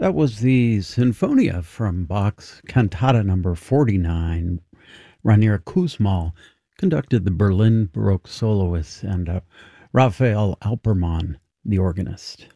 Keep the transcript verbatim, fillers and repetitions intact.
That was the Sinfonia from Bach's Cantata number forty-nine. Rainier Kussmaul conducted the Berlin Baroque soloists and uh, Raphael Alpermann, the organist.